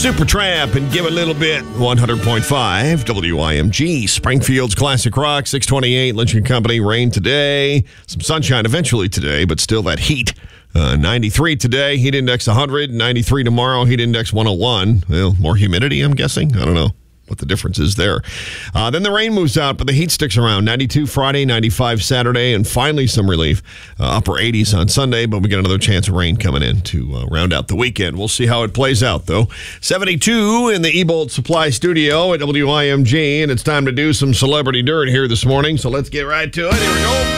Supertramp and Give a Little Bit, 100.5 WIMG. Springfield's Classic Rock, 628, Lynch & Company. Rain today. Some sunshine eventually today, but still that heat. 93 today, heat index 100. 93 tomorrow, heat index 101. Well, more humidity, I'm guessing. I don't know what the difference is there. Then the rain moves out, but the heat sticks around. 92 Friday, 95 Saturday, and finally some relief. Upper 80s on Sunday, but we get another chance of rain coming in to round out the weekend. We'll see how it plays out, though. 72 in the Ebolt Supply Studio at WIMG, and it's time to do some celebrity dirt here this morning, so let's get right to it. Here we go.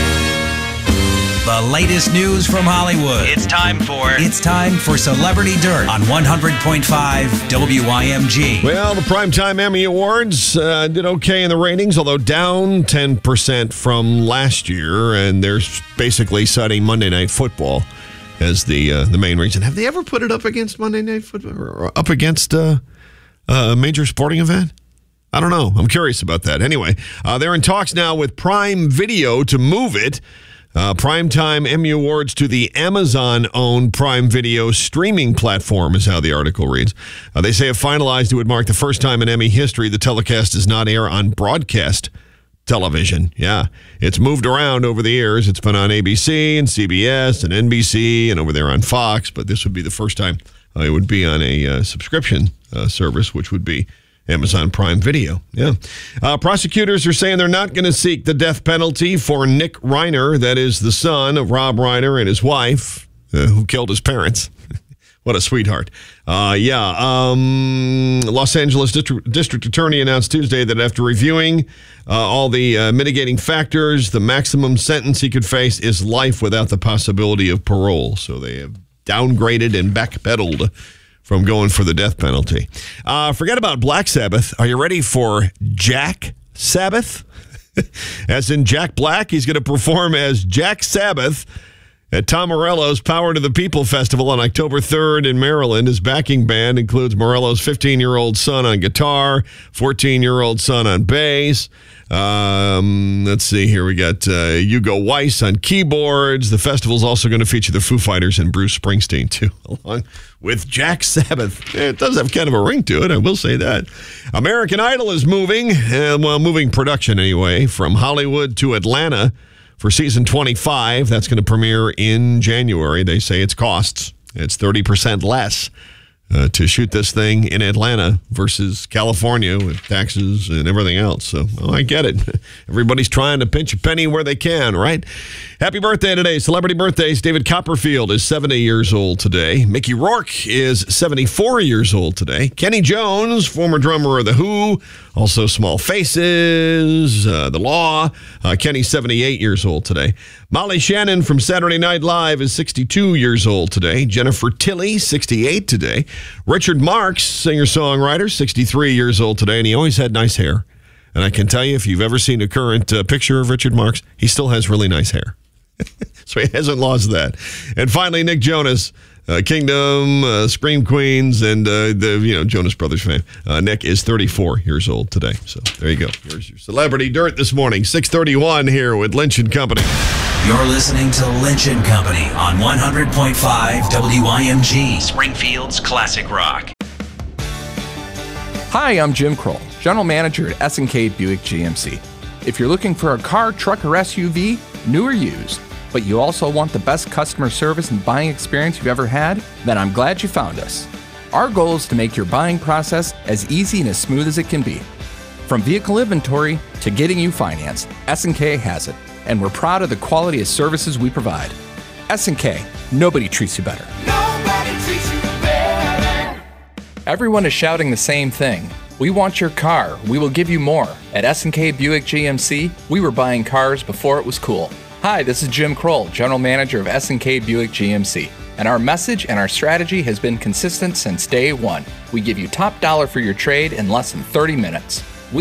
The latest news from Hollywood. It's time for Celebrity Dirt on 100.5 WIMG. Well, the Primetime Emmy Awards did okay in the ratings, although down 10% from last year, and they're basically citing Monday Night Football as the main reason. Have they ever put it up against Monday Night Football or up against a major sporting event? I don't know. I'm curious about that. Anyway, they're in talks now with Prime Video to move it. Primetime Emmy Awards to the Amazon-owned Prime Video streaming platform is how the article reads. They say if finalized, it would mark the first time in Emmy history the telecast does not air on broadcast television. Yeah, it's moved around over the years. It's been on ABC and CBS and NBC and over there on Fox, but this would be the first time it would be on a subscription service, which would be Amazon Prime Video. Yeah. Prosecutors are saying they're not going to seek the death penalty for Nick Reiner, that is the son of Rob Reiner and his wife, who killed his parents. What a sweetheart. Los Angeles District Attorney announced Tuesday that after reviewing all the mitigating factors, the maximum sentence he could face is life without the possibility of parole. So they have downgraded and backpedaled from going for the death penalty. Forget about Black Sabbath. Are you ready for Jack Sabbath? As in Jack Black, he's going to perform as Jack Sabbath at Tom Morello's Power to the People Festival on October 3rd in Maryland. His backing band includes Morello's 15-year-old son on guitar, 14-year-old son on bass. Let's see here. We got Hugo Weiss on keyboards. The festival's also going to feature the Foo Fighters and Bruce Springsteen, too, along with Jack Sabbath. It does have kind of a ring to it, I will say that. American Idol is moving, moving production anyway, from Hollywood to Atlanta for season 25. That's going to premiere in January. They say it's costs. It's 30% less to shoot this thing in Atlanta versus California with taxes and everything else. So, I get it. Everybody's trying to pinch a penny where they can, right? Happy birthday today. Celebrity birthdays. David Copperfield is 70 years old today. Mickey Rourke is 74 years old today. Kenny Jones, former drummer of The Who, also Small Faces, The Law. Kenny's 78 years old today. Molly Shannon from Saturday Night Live is 62 years old today. Jennifer Tilly, 68 today. Richard Marx, singer-songwriter, 63 years old today, and he always had nice hair. And I can tell you, if you've ever seen a current picture of Richard Marx, he still has really nice hair. So he hasn't lost that. And finally, Nick Jonas, Kingdom, Scream Queens, and the Jonas Brothers fame. Nick is 34 years old today. So there you go. Here's your Celebrity Dirt this morning. 6:31 here with Lynch & Company. You're listening to Lynch & Company on 100.5 WIMG, Springfield's Classic Rock. Hi, I'm Jim Kroll, General Manager at S&K Buick GMC. If you're looking for a car, truck, or SUV, new or used, but you also want the best customer service and buying experience you've ever had, then I'm glad you found us. Our goal is to make your buying process as easy and as smooth as it can be. From vehicle inventory to getting you financed, S&K has it, and we're proud of the quality of services we provide. S&K, nobody treats you better. Nobody treats you better. Everyone is shouting the same thing. We want your car. We will give you more. At S&K Buick GMC, we were buying cars before it was cool. Hi, this is Jim Kroll, General Manager of S&K Buick GMC. And our message and our strategy has been consistent since day one. We give you top dollar for your trade in less than 30 minutes.